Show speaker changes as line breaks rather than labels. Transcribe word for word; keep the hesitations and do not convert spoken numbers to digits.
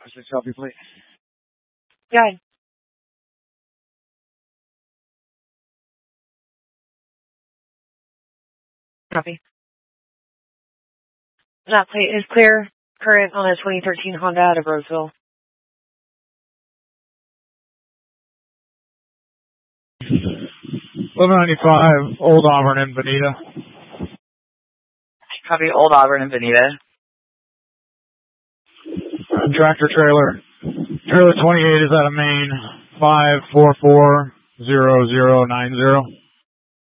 Six copy, please.
Go ahead. Copy. That plate is clear. Current on a twenty thirteen Honda out of Roseville.
eleven ninety-five, Old Auburn and Bonita.
Copy, Old Auburn and Bonita.
Tractor trailer. Trailer twenty-eight is out of Maine. five four four zero zero nine zero.